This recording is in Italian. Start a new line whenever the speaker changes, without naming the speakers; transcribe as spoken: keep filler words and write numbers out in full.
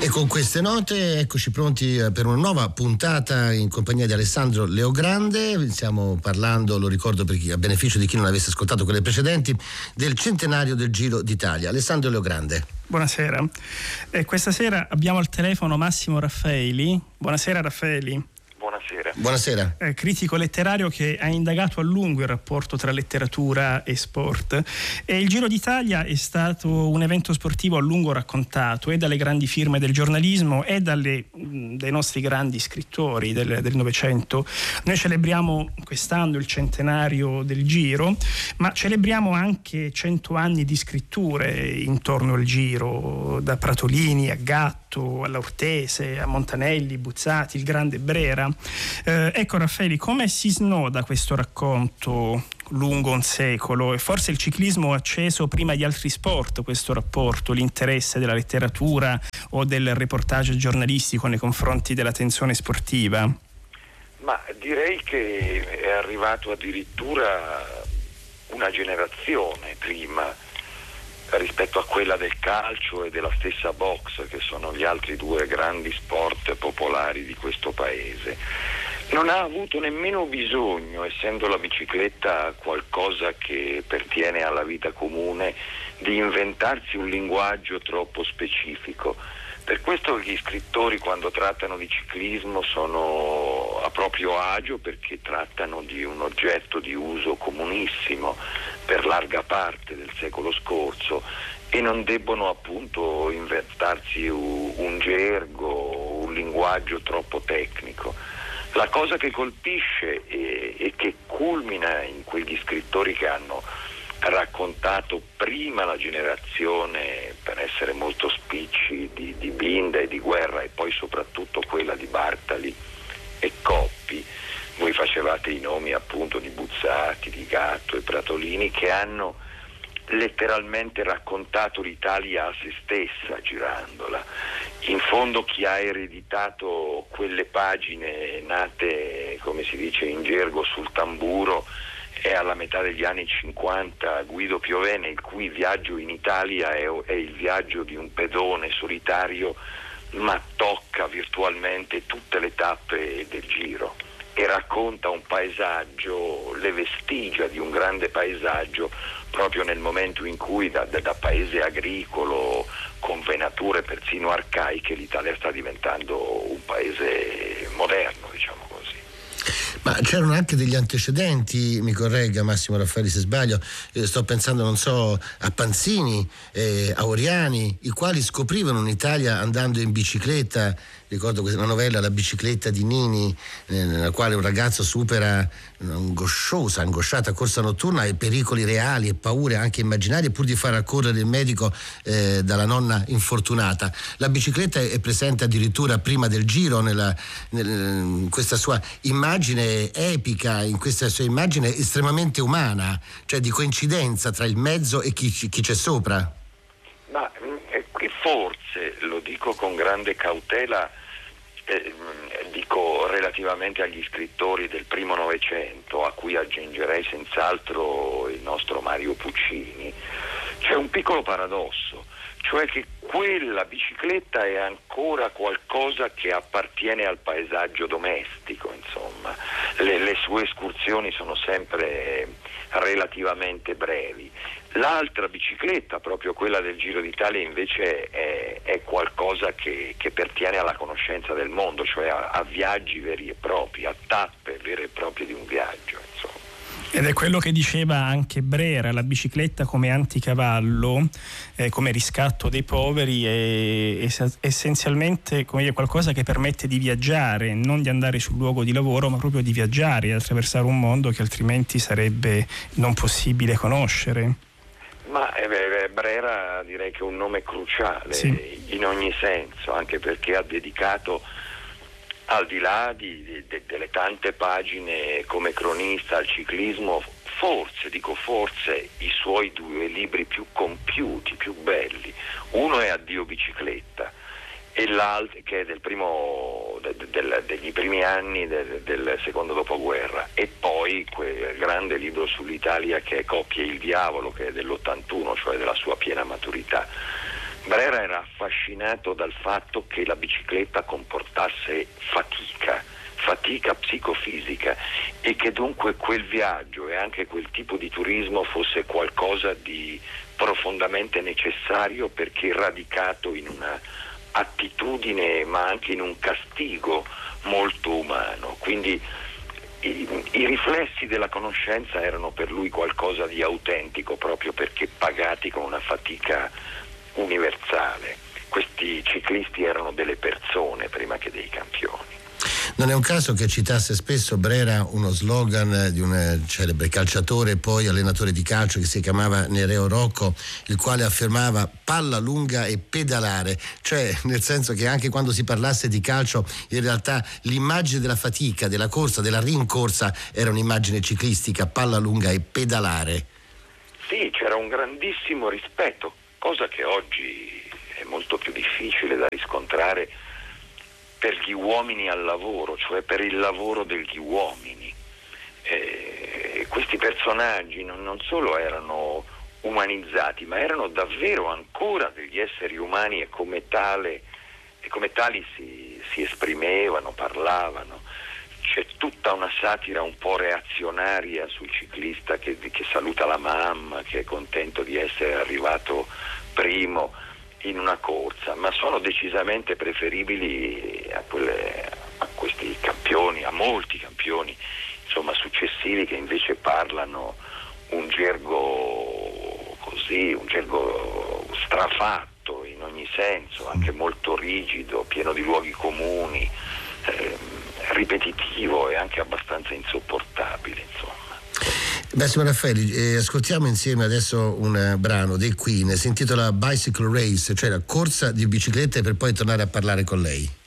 E con queste note eccoci pronti per una nuova puntata in compagnia di Alessandro Leogrande. Stiamo parlando, lo ricordo per chi, a beneficio di chi non avesse ascoltato quelle precedenti, del centenario del Giro d'Italia. Alessandro Leogrande.
Buonasera. Eh, questa sera abbiamo al telefono Massimo Raffaeli. Buonasera Raffaeli.
Buonasera.
Buonasera.
Eh, critico letterario che ha indagato a lungo il rapporto tra letteratura e sport. E il Giro d'Italia è stato un evento sportivo a lungo raccontato e dalle grandi firme del giornalismo e dalle, dai nostri grandi scrittori del, del Novecento. Noi celebriamo quest'anno il centenario del Giro, ma celebriamo anche cento anni di scritture intorno al Giro, da Pratolini a Gatto, all'Ortese, a Montanelli, Buzzati, il grande Brera. Eh, ecco Raffaeli, come si snoda questo racconto lungo un secolo? E forse il ciclismo ha acceso prima di altri sport questo rapporto, l'interesse della letteratura o del reportage giornalistico nei confronti della tensione sportiva?
Ma direi che è arrivato addirittura una generazione prima rispetto a quella del calcio e della stessa box, che sono gli altri due grandi sport popolari di questo paese. Non ha avuto nemmeno bisogno, essendo la bicicletta qualcosa che pertiene alla vita comune, di inventarsi un linguaggio troppo specifico. Per questo gli scrittori, quando trattano di ciclismo, sono a proprio agio, perché trattano di un oggetto di uso comunissimo per larga parte del secolo scorso e non debbono appunto inventarsi un gergo, un linguaggio troppo tecnico. La cosa che colpisce e, e che culmina in quegli scrittori che hanno raccontato prima la generazione, per essere molto spicci, di, di Binda e di Guerra, e poi soprattutto quella di Bartali e Coppi. Voi facevate i nomi appunto di Buzzati, di Gatto e Pratolini, che hanno letteralmente raccontato l'Italia a se stessa girandola. In fondo chi ha ereditato quelle pagine nate, come si dice in gergo, sul tamburo è alla metà degli anni cinquanta Guido Piovene, il cui viaggio in Italia è, è il viaggio di un pedone solitario, ma tocca virtualmente tutte le tappe del Giro e racconta un paesaggio, le vestigia di un grande paesaggio, proprio nel momento in cui da, da, da paese agricolo con venature persino arcaiche l'Italia sta diventando un paese moderno, diciamo così.
Ma c'erano anche degli antecedenti, mi corregga Massimo Raffaeli se sbaglio, eh, sto pensando non so a Panzini, eh, a Oriani, i quali scoprivano un'Italia andando in bicicletta. Ricordo questa novella, La bicicletta di Nini, eh, nella quale un ragazzo supera un'angosciosa, angosciata corsa notturna e pericoli reali e paure anche immaginarie pur di far accorrere il medico eh, dalla nonna infortunata. La bicicletta è presente addirittura prima del Giro, nella, nel, in questa sua immagine epica, in questa sua immagine estremamente umana, cioè di coincidenza tra il mezzo e chi, chi c'è sopra.
Ma qui forse, lo dico con grande cautela, eh, dico relativamente agli scrittori del primo Novecento, a cui aggiungerei senz'altro il nostro Mario Puccini, c'è un piccolo paradosso, cioè che quella bicicletta è ancora qualcosa che appartiene al paesaggio domestico, insomma. Le, le sue escursioni sono sempre relativamente brevi. L'altra bicicletta, proprio quella del Giro d'Italia, invece è, è qualcosa che, che pertiene alla conoscenza del mondo, cioè a, a viaggi veri e propri, a tappe vere e proprie di un viaggio, insomma.
Ed è quello che diceva anche Brera, la bicicletta come anticavallo, eh, come riscatto dei poveri, è, è essenzialmente come dire, qualcosa che permette di viaggiare, non di andare sul luogo di lavoro, ma proprio di viaggiare, di attraversare un mondo che altrimenti sarebbe non possibile conoscere.
Ma eh, Brera direi che è un nome cruciale, sì, in ogni senso, anche perché ha dedicato, al di là di, di, delle tante pagine come cronista al ciclismo, forse, dico forse, i suoi due libri più compiuti, più belli. Uno è Addio bicicletta e l'altro, che è del primo, de, del, degli primi anni del, del secondo dopoguerra, e poi quel grande libro sull'Italia che è Coppie e il diavolo, che è dell'ottantuno, cioè della sua piena maturità. Brera era affascinato dal fatto che la bicicletta comportasse fatica, fatica psicofisica, e che dunque quel viaggio e anche quel tipo di turismo fosse qualcosa di profondamente necessario, perché radicato in una attitudine ma anche in un castigo molto umano. Quindi i, i riflessi della conoscenza erano per lui qualcosa di autentico, proprio perché pagati con una fatica universale. Questi ciclisti erano delle persone prima che dei campioni.
Non è un caso che citasse spesso Brera uno slogan di un celebre calciatore e poi allenatore di calcio che si chiamava Nereo Rocco, il quale affermava palla lunga e pedalare, cioè nel senso che anche quando si parlasse di calcio in realtà l'immagine della fatica, della corsa, della rincorsa era un'immagine ciclistica, palla lunga e pedalare.
Sì, c'era un grandissimo rispetto, cosa che oggi è molto più difficile da riscontrare per gli uomini al lavoro, cioè per il lavoro degli uomini. Eh, questi personaggi non, non solo erano umanizzati, ma erano davvero ancora degli esseri umani, e come tale e come tali si, si esprimevano, parlavano. C'è tutta una satira un po' reazionaria sul ciclista che, che saluta la mamma, che è contento di essere arrivato primo in una corsa, ma sono decisamente preferibili a, quelle, a questi campioni, a molti campioni insomma successivi, che invece parlano un gergo così, un gergo strafatto in ogni senso, anche molto rigido, pieno di luoghi comuni, eh, ripetitivo e anche abbastanza insopportabile, insomma.
Massimo Raffaeli, eh, ascoltiamo insieme adesso un brano dei Queen, si intitola Bicycle Race, cioè la corsa di biciclette, per poi tornare a parlare con lei.